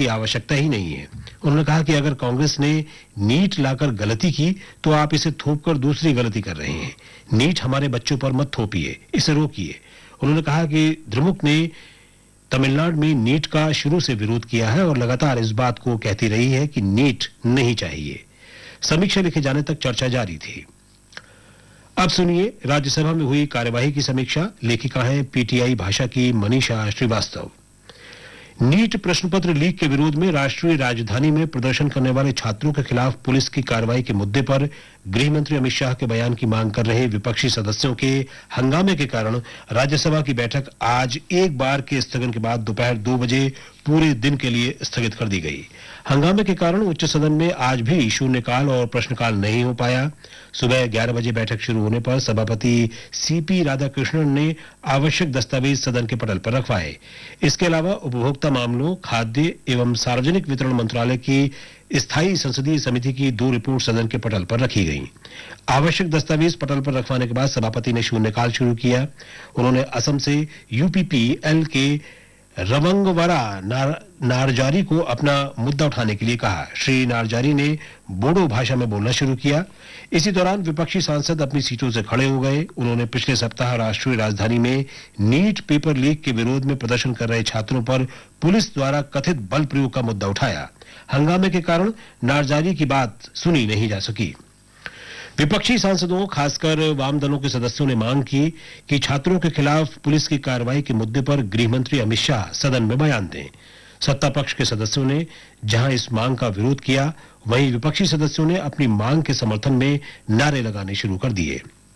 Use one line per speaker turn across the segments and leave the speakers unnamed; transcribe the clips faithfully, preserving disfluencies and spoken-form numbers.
की आवश्यकता ही नहीं है। उन्होंने कहा कि अगर कांग्रेस ने नीट लाकर गलती की तो आप इसे थोपकर दूसरी गलती कर रहे हैं। नीट हमारे बच्चों पर मत थोपिए, इसे रोकिए। उन्होंने कहा कि द्रमुक ने तमिलनाडु में नीट का शुरू से विरोध किया है और लगातार इस बात को कहती रही है कि नीट नहीं चाहिए। समीक्षा लिखे जाने तक चर्चा जारी थी। अब सुनिए राज्यसभा में हुई कार्यवाही की समीक्षा। लेखिका हैं पीटीआई भाषा की मनीषा श्रीवास्तव। नीट प्रश्न पत्र लीक के विरोध में राष्ट्रीय राजधानी में प्रदर्शन करने वाले छात्रों के खिलाफ पुलिस की कार्रवाई के मुद्दे पर गृह मंत्री अमित शाह के बयान की मांग कर रहे विपक्षी सदस्यों के हंगामे के कारण राज्यसभा की बैठक आज एक बार के स्थगन के बाद दोपहर दो बजे पूरे दिन के लिए स्थगित कर दी गई। हंगामे के कारण उच्च सदन में आज भी शून्यकाल और प्रश्नकाल नहीं हो पाया। सुबह ग्यारह बजे बैठक शुरू होने पर सभापति सीपी राधाकृष्णन ने आवश्यक दस्तावेज सदन के पटल पर रखवाए। इसके अलावा उपभोक्ता मामलों, खाद्य एवं सार्वजनिक वितरण मंत्रालय की स्थायी संसदीय समिति की दो रिपोर्ट सदन के पटल पर रखी गई। आवश्यक दस्तावेज पटल पर रखवाने के बाद सभापति ने शून्यकाल शुरू किया। उन्होंने असम से यूपीपीएल के रवंगवरा नार, नारजारी को अपना मुद्दा उठाने के लिए कहा। श्री नारजारी ने बोडो भाषा में बोलना शुरू किया। इसी दौरान विपक्षी सांसद अपनी सीटों से खड़े हो गए। उन्होंने पिछले सप्ताह राष्ट्रीय राजधानी में नीट पेपर लीक के विरोध में प्रदर्शन कर रहे छात्रों पर पुलिस द्वारा कथित बल प्रयोग का मुद्दा उठाया। हंगामे के कारण नारजारी की बात सुनी नहीं जा सकी। विपक्षी सांसदों, खासकर वाम दलों के सदस्यों ने मांग की कि छात्रों के खिलाफ पुलिस की कार्रवाई के मुद्दे पर गृह मंत्री अमित शाह सदन में बयान दें। सत्ता पक्ष के सदस्यों ने जहां इस मांग का विरोध किया, वहीं विपक्षी सदस्यों ने अपनी मांग के समर्थन में नारे लगाने शुरू कर दिए।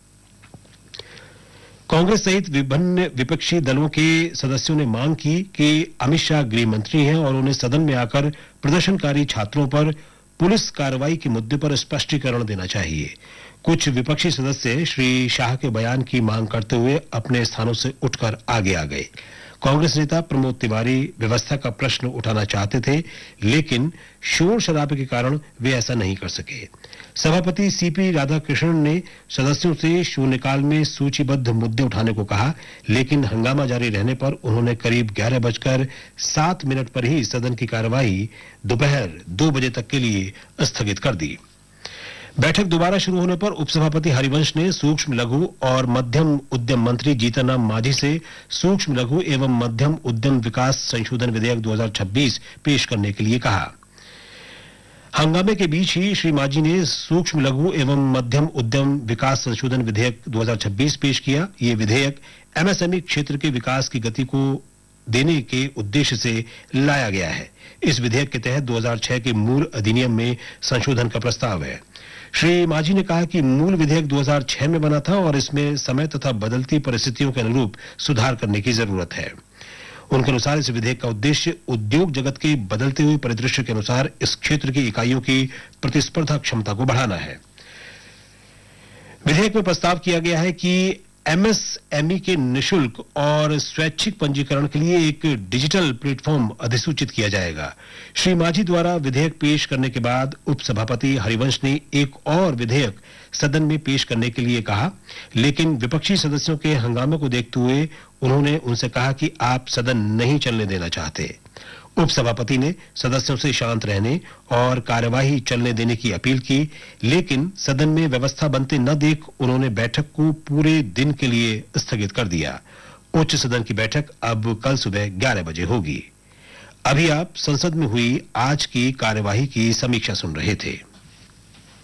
कांग्रेस सहित विभिन्न विपक्षी दलों के सदस्यों ने मांग की कि अमित शाह गृह मंत्री हैं और उन्हें सदन में आकर प्रदर्शनकारी छात्रों पर पुलिस कार्रवाई के मुद्दे पर स्पष्टीकरण देना चाहिए। कुछ विपक्षी सदस्य श्री शाह के बयान की मांग करते हुए अपने स्थानों से उठकर आगे आ गए। कांग्रेस नेता प्रमोद तिवारी व्यवस्था का प्रश्न उठाना चाहते थे, लेकिन शोर शराबे के कारण वे ऐसा नहीं कर सके। सभापति सीपी राधाकृष्णन ने सदस्यों से शून्यकाल में सूचीबद्ध मुद्दे उठाने को कहा, लेकिन हंगामा जारी रहने पर उन्होंने करीब ग्यारह बजकर सात मिनट पर ही सदन की कार्यवाही दोपहर दो बजे तक के लिए स्थगित कर दी। बैठक दोबारा शुरू होने पर उपसभापति हरिवंश ने सूक्ष्म लघु और मध्यम उद्यम मंत्री जीतन राम मांझी से सूक्ष्म लघु एवं मध्यम उद्यम विकास संशोधन विधेयक दो हज़ार छब्बीस पेश करने के लिए कहा। हंगामे के बीच ही श्री मांझी ने सूक्ष्म लघु एवं मध्यम उद्यम विकास संशोधन विधेयक दो हज़ार छब्बीस पेश किया। ये विधेयक एमएसएमई क्षेत्र के विकास की गति को देने के उद्देश्य से लाया गया है। इस विधेयक के तहत दो हज़ार छह के मूल अधिनियम में संशोधन का प्रस्ताव है। श्री मांझी ने कहा कि मूल विधेयक दो हज़ार छह में बना था और इसमें समय तथा बदलती परिस्थितियों के अनुरूप सुधार करने की जरूरत है। उनके अनुसार इस विधेयक का उद्देश्य उद्योग जगत के बदलते हुए परिदृश्य के अनुसार इस क्षेत्र की इकाइयों की प्रतिस्पर्धा क्षमता को बढ़ाना है। विधेयक में प्रस्ताव किया गया है कि एमएसएमई के निशुल्क और स्वैच्छिक पंजीकरण के लिए एक डिजिटल प्लेटफॉर्म अधिसूचित किया जाएगा। श्री मांझी द्वारा विधेयक पेश करने के बाद उपसभापति हरिवंश ने एक और विधेयक सदन में पेश करने के लिए कहा, लेकिन विपक्षी सदस्यों के हंगामे को देखते हुए उन्होंने उनसे कहा कि आप सदन नहीं चलने देना चाहते। उपसभापति ने सदस्यों से शांत रहने और कार्यवाही चलने देने की अपील की, लेकिन सदन में व्यवस्था बनते न देख उन्होंने बैठक को पूरे दिन के लिए स्थगित कर दिया। उच्च सदन की बैठक अब कल सुबह ग्यारह बजे होगी। अभी आप संसद में हुई आज की कार्यवाही की समीक्षा सुन रहे थे।